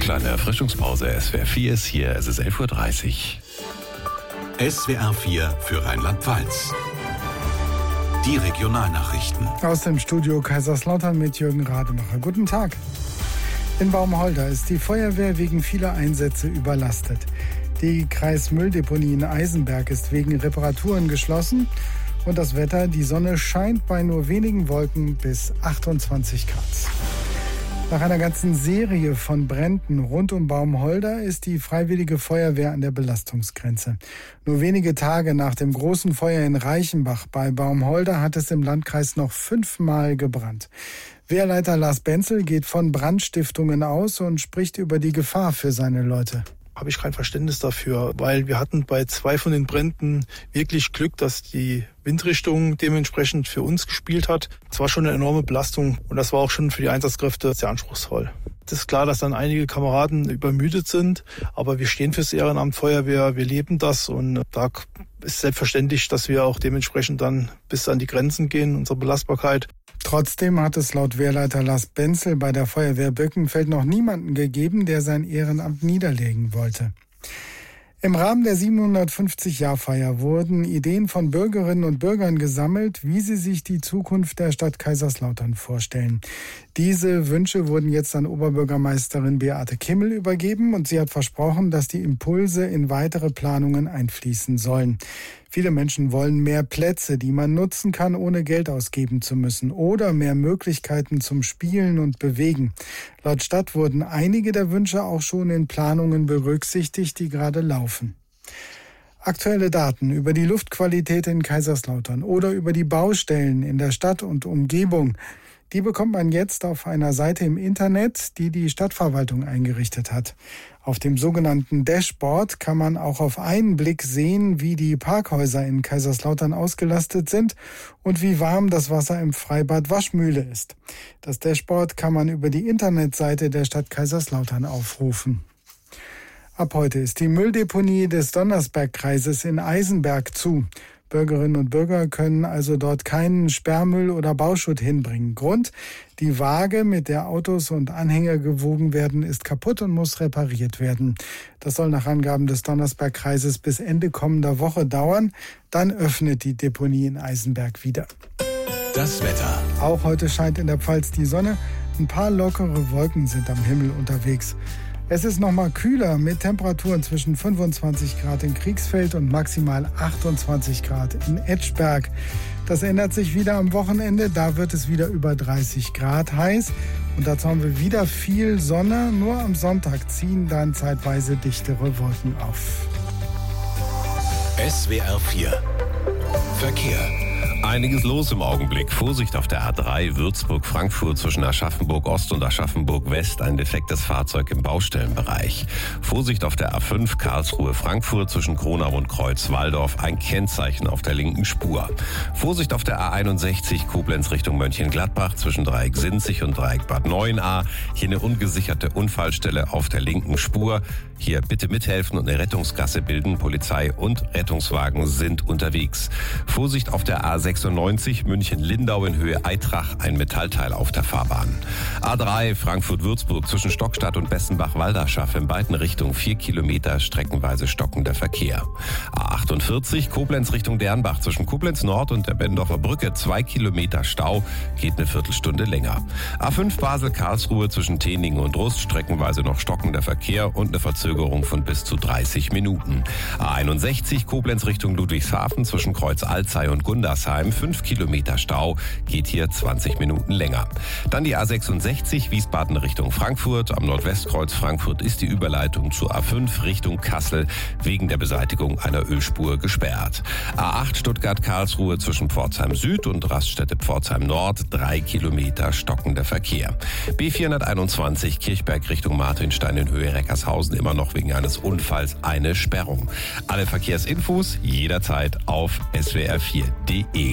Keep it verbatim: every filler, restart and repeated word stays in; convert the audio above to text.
Kleine Erfrischungspause. S W R vier ist hier. Es ist elf Uhr dreißig. S W R vier für Rheinland-Pfalz. Die Regionalnachrichten. Aus dem Studio Kaiserslautern mit Jürgen Rademacher. Guten Tag. In Baumholder ist die Feuerwehr wegen vieler Einsätze überlastet. Die Kreismülldeponie in Eisenberg ist wegen Reparaturen geschlossen. Und das Wetter, die Sonne scheint bei nur wenigen Wolken bis achtundzwanzig Grad. Nach einer ganzen Serie von Bränden rund um Baumholder ist die Freiwillige Feuerwehr an der Belastungsgrenze. Nur wenige Tage nach dem großen Feuer in Reichenbach bei Baumholder hat es im Landkreis noch fünfmal gebrannt. Wehrleiter Lars Benzel geht von Brandstiftungen aus und spricht über die Gefahr für seine Leute. Habe ich kein Verständnis dafür, weil wir hatten bei zwei von den Bränden wirklich Glück, dass die Windrichtung dementsprechend für uns gespielt hat. Es war schon eine enorme Belastung und das war auch schon für die Einsatzkräfte sehr anspruchsvoll. Es ist klar, dass dann einige Kameraden übermüdet sind, aber wir stehen fürs Ehrenamt Feuerwehr, wir leben das und da ist selbstverständlich, dass wir auch dementsprechend dann bis an die Grenzen gehen, unsere Belastbarkeit. Trotzdem hat es laut Wehrleiter Lars Benzel bei der Feuerwehr Birkenfeld noch niemanden gegeben, der sein Ehrenamt niederlegen wollte. Im Rahmen der siebenhundertfünfzig-Jahr-Feier wurden Ideen von Bürgerinnen und Bürgern gesammelt, wie sie sich die Zukunft der Stadt Kaiserslautern vorstellen. Diese Wünsche wurden jetzt an Oberbürgermeisterin Beate Kimmel übergeben und sie hat versprochen, dass die Impulse in weitere Planungen einfließen sollen. Viele Menschen wollen mehr Plätze, die man nutzen kann, ohne Geld ausgeben zu müssen, oder mehr Möglichkeiten zum Spielen und Bewegen. Laut Stadt wurden einige der Wünsche auch schon in Planungen berücksichtigt, die gerade laufen. Aktuelle Daten über die Luftqualität in Kaiserslautern oder über die Baustellen in der Stadt und Umgebung, die bekommt man jetzt auf einer Seite im Internet, die die Stadtverwaltung eingerichtet hat. Auf dem sogenannten Dashboard kann man auch auf einen Blick sehen, wie die Parkhäuser in Kaiserslautern ausgelastet sind und wie warm das Wasser im Freibad Waschmühle ist. Das Dashboard kann man über die Internetseite der Stadt Kaiserslautern aufrufen. Ab heute ist die Mülldeponie des Donnersbergkreises in Eisenberg zu. Bürgerinnen und Bürger können also dort keinen Sperrmüll oder Bauschutt hinbringen. Grund: die Waage, mit der Autos und Anhänger gewogen werden, ist kaputt und muss repariert werden. Das soll nach Angaben des Donnersbergkreises bis Ende kommender Woche dauern. Dann öffnet die Deponie in Eisenberg wieder. Das Wetter. Auch heute scheint in der Pfalz die Sonne. Ein paar lockere Wolken sind am Himmel unterwegs. Es ist noch mal kühler mit Temperaturen zwischen fünfundzwanzig Grad in Kriegsfeld und maximal achtundzwanzig Grad in Etschberg. Das ändert sich wieder am Wochenende. Da wird es wieder über dreißig Grad heiß. Und dazu haben wir wieder viel Sonne. Nur am Sonntag ziehen dann zeitweise dichtere Wolken auf. S W R vier Verkehr. Einiges los im Augenblick. Vorsicht auf der A drei Würzburg-Frankfurt zwischen Aschaffenburg-Ost und Aschaffenburg-West. Ein defektes Fahrzeug im Baustellenbereich. Vorsicht auf der A fünf Karlsruhe-Frankfurt zwischen Kronau und Kreuzwaldorf. Ein Kennzeichen auf der linken Spur. Vorsicht auf der A einundsechzig Koblenz Richtung Mönchengladbach zwischen Dreieck Sinzig und Dreieck Bad Neuenahr. Hier eine ungesicherte Unfallstelle auf der linken Spur. Hier bitte mithelfen und eine Rettungsgasse bilden. Polizei und Rettungswagen sind unterwegs. Vorsicht auf der A sechsundneunzig München-Lindau in Höhe Eitrach, ein Metallteil auf der Fahrbahn. A drei Frankfurt-Würzburg zwischen Stockstadt und Bessenbach-Walderschaff in beiden Richtungen vier Kilometer streckenweise stockender Verkehr. A achtundvierzig Koblenz Richtung Dernbach zwischen Koblenz Nord und der Bendorfer Brücke zwei Kilometer Stau, geht eine Viertelstunde länger. A fünf Basel-Karlsruhe zwischen Teningen und Rust streckenweise noch stockender Verkehr und eine Verzögerung von bis zu dreißig Minuten. A einundsechzig Koblenz Richtung Ludwigshafen zwischen Kreuz-Alzey und Gundersheim fünf Kilometer Stau, geht hier zwanzig Minuten länger. Dann die A sechsundsechzig Wiesbaden Richtung Frankfurt. Am Nordwestkreuz Frankfurt ist die Überleitung zur A fünf Richtung Kassel wegen der Beseitigung einer Ölspur gesperrt. A acht Stuttgart-Karlsruhe zwischen Pforzheim Süd und Raststätte Pforzheim Nord drei Kilometer stockender Verkehr. B vierhunderteinundzwanzig Kirchberg Richtung Martinstein in Höhe Reckershausen immer noch wegen eines Unfalls eine Sperrung. Alle Verkehrsinfos jederzeit auf S W R vier punkt de.